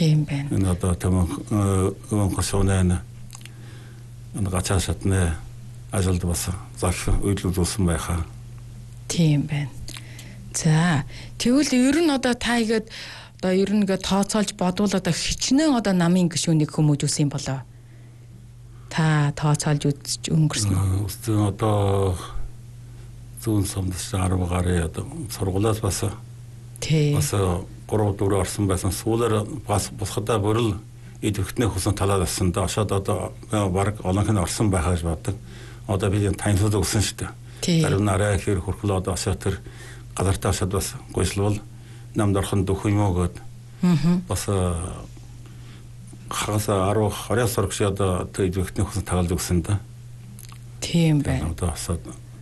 Тийм байна. Энэ одоо тэм госоонаа гацаасатны ажилд бас зарх үйлдүүлсэн байхаа. Тийм байна. За тэгвэл ер нь одоо та игээд одоо ер нь ингээд тооцоолж бодвол одоо хичнээн одоо намын гишүүнийг хүмүүжүүлсэн болоо. Та тооцоолж үзэж өнгөрсөн үү? Үстэн одоо зүүн сумдас 10 гаруй одоо сургуулиас бас 3 4 орсон байсан. Сүүлээр бас босходоо бүрэл идэвхтний хүсэн талаад авсан да. Ашаад одоо баг олонх нь орсон байхаа гэж боддог. Одоо би танилцуулж өгсөн шүү дээ. Харин арай хэр хөрхлөө одоо ашаа тэр газартаа ашаад бас гойслол намд орхон дөх юм уу гэд. Бас хагаса 10 сар гэж одоо идэвхтний хүсэн тагалж өгсөн да. Тийм байна. Одоо асаад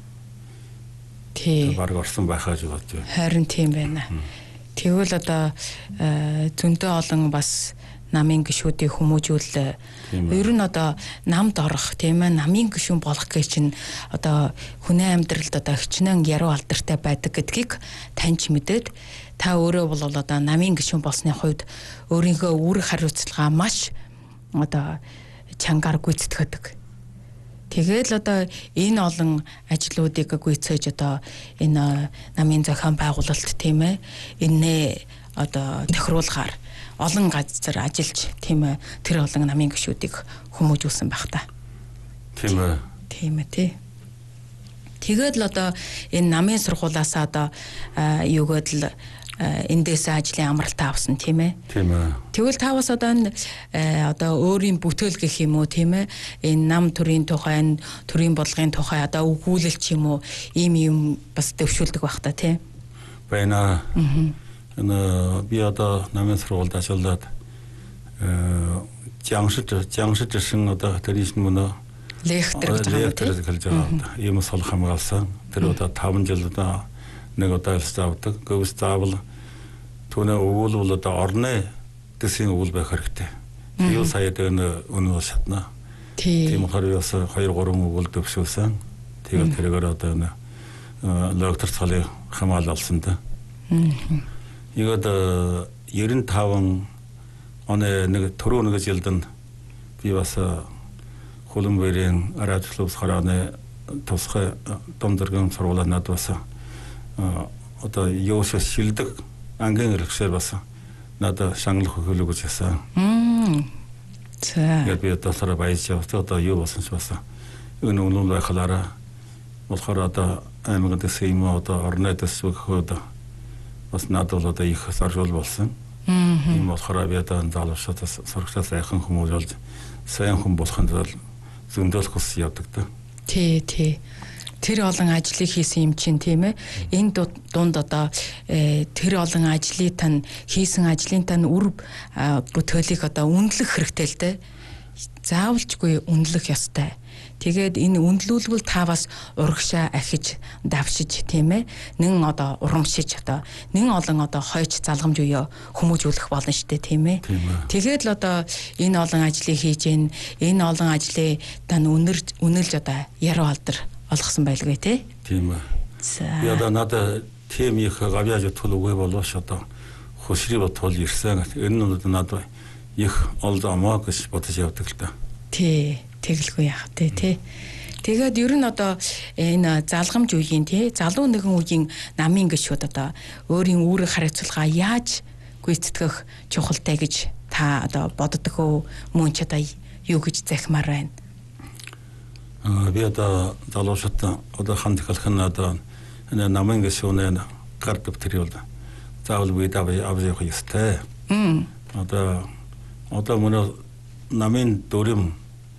баг орсон байхаа гэж бодож байна. Харин тийм байна. Тэгвэл одоо зөндөө олон бас намын гишүүдийг хүмүүжүүл ер нь одоо намд орох тийм ээ намын гишүүн болох гэж чинь одоо хүний амьдралд одоо хичнээн яруу алдартай байдаг гэдгийг таньж мэдээд та өөрөө бол одоо намын гишүүн болсны хувьд өөрийнхөө үүрэг хариуцлагаа маш одоо чангаар гүйцэтгэдэг. Тэгэл одоо энэ олон ажлуудыг гүйцээж одоо энэ намын зохион байгуулалт тийм ээ энэ одоо тохируулгаар олон газар ажиллаж тийм ээ тэр олон намын гишүүдийг хүмүүжүүлсэн байх та. Тийм ээ. Тийм ээ тий. Тэгээд л одоо энэ намын сургуулиасаа одоо юугээд л эндээс ажлын амралтаа авсан тийм ээ. Тийм ээ. Тэгвэл та бас одоо энэ одоо өөрийн бүтээл гэх юм уу тийм ээ энэ нам төрийн тухай энэ төрийн бодлогын тухай одоо өгүүлэлч юм уу ийм юм бас дэвшүүлдэг байх та тийм. Байна. Энэ би одоо намын сургуульд ажиллаад 장식 жишин одоо тэрийс мөнө лектор гэж байгаа. Ийм сол хамгаалсан. Тэр одоо 5 жил одоо нэг удаа явдаг. Гэвч заавал түүний өгүүл бол одоо орны дэсийн өгүүл байх хэрэгтэй. Юу сая дэн өнөө шатна. Тийм харьяас 2-3 өгүүл төвшүүлсэн. Тэгээд тэрээр одоо энэ лектор цалын хамгаалсан да. Игод 95 оны нэг төрөө нэг жилдэн би бас Хөлбөмбөрийн радиочлус харааны тусгай домдөргөн сургуулиуд надад бас одоо ёош шилдэг ангийн хэрэгсээр бас надад шангал хөлөг гэж хэлсэн. За. Яг би тасараа баяж явсан одоо юу болсон ч бас энэ үнэн байхлаараа болохоор одоо аймагт сэм одоо орны төсвөд бас надад бол одоо их саржуул болсон. Ийм болохоор би одоо залуучуудаас сурагчаас сайхан хүмүүс болж сайн хүн болохын тулд зөндөөлөх ус явдаг та. Тий. Тэр олон ажлыг хийсэн юм чинь тийм ээ. Энэ дунд одоо тэр олон ажлыг тань хийсэн ажлын тань үр бүтээлийг одоо үнэлэх хэрэгтэй л дээ. Заавалжгүй үнэлэх ёстой. Тэгээд энэ үнэлүүлбэл та бас урагшаа ахиж давшиж тийм ээ. Нэн одоо урамшиж одоо нэн олон одоо хойч залгамж үе хүмүүжүүлэх болно шүү дээ тийм ээ. Тэгээд л одоо энэ олон ажлыг хийж энэ олон ажлыг тань үнэлж одоо яруу алдар олгосон байлгүй тий. Тийм ээ. Би одоо надад тийм их гавьяаж төлөвгүй болоош одоо хөшрий бодвол ирсэн. Энэ нь одоо надад их олдомоо гэж бодож явдаг л та. Тий. Тэглгүй яах тий. Тэгээд ер нь одоо энэ залгамж үеийн тий залуу нэгэн үеийн намын гишүүд одоо өөрийн үүрэг хариуцлагаа яаж гүйцэтгэх чухалтай гэж та одоо боддог уу? Мөн ч одоо юу гэж захимаар байна? Би одоо залуучууд одоо хандхалх нь одоо энэ намын гишүүнээ гардаг тэр бол заавал бид авч явах ёстой. Одоо мөн намын дүрм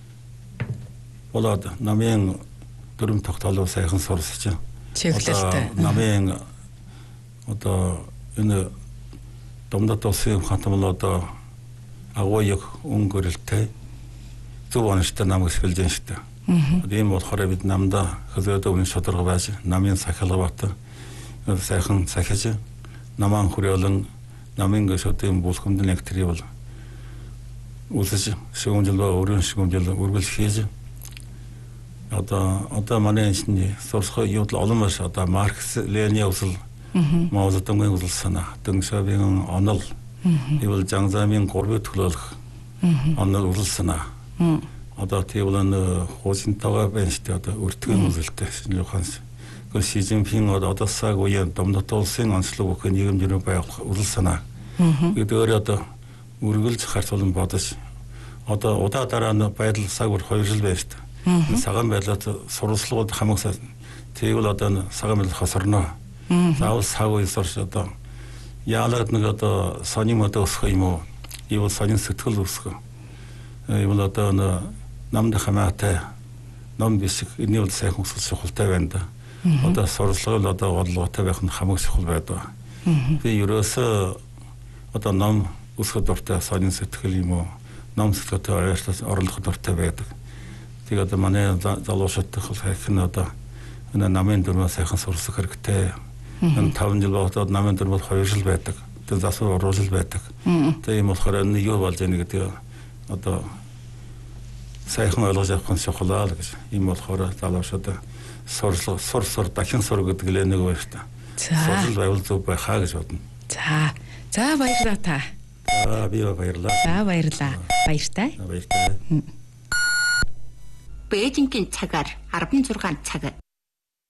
болоод намын дүрм тогтоолоо сайхан сурсаж чиглэлтэй. Намын одоо энэ домдот улсын хатмал одоо агууяг өнгөрөлтэй зөв онцтой нам хэсгэлж байна шүү дээ. Тийм болохоор бид намда хөлөөд үнэн шударга байж намын сахилгават сайхан сахиж наман хүрээлэн намын гишүүдийн бүлхэмд нэгтрий бол үлсэж шүүмжлөө өрөн шүүмжлөө үргэлж хийж одоо манай энэ сурсхай юу олон одоо Маркс Ленин усл Мао Цзэдунгийн усл санаа Дэн Шаобингийн онол 이вэл 장자민 고르 틀어х 어느 우르스나 одоо тийм хуучин-таваа байна шүү дээ. Одоо өртгөн үзэлтэй шинжлэхаанс. Гэхдээ Ши Цзиньпин одоо саг үеийн домдот улсын онцлог өгөх нийгэмжийн байгуулах урал санаа. Гэдгээр одоо үргэлж харцуулан бодож одоо удаа дараа нь байдал саг бүр 2 жил байна шүү дээ. Саган байдлаар сурвалжлагууд хамагсаа тэгвэл одоо саган байдал хосорно. Заавал саг үеэс одоо яалаад нэг одоо сонин модо өсөх юм уу? Ивэл сонин сэтгэл өсөх. Ивэл одоо намд хамаатай ном бишг энэ бол сайхан хүсэл сухалтай байна да. Одоо сурвалжлал одоо бодлоготой байх нь хамаг сухал байдаг. Би ерөөсөө одоо ном өсгөх дуртай сонин сэтгэл юм уу? Ном сэтгэлтэй орлох дуртай байдаг. Тэгээ одоо манай залуучуудтай хайх нь одоо энэ намын дөрмөө сайхан сурвалжлах хэрэгтэй. Энэ 5 жил болоод намын дөрмөд 2 жил байдаг. Тэгээ засвар уруу жил байдаг. Тэгээ юм болохоор энэ юу болж яана гэдэг одоо сайхан ойлгож авах нь шухлаа л гэж. Ийм болохоор залуучууд сур дахин сур гэдэг л нэг байна шүү дээ. Сурвалж байвал зөв байхаа гэж бодно. За баярлалаа та. Би баярлалаа. За баярлалаа. Баяртай. Баяртай. Бээжингийн цагаар 16 цаг.